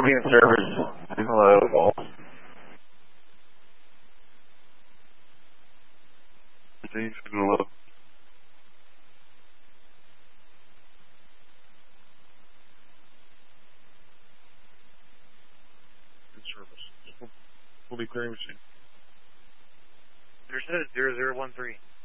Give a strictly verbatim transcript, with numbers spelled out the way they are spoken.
being service. Hello. Hello. Service. We'll be clearing machine. Understood, zero zero one three.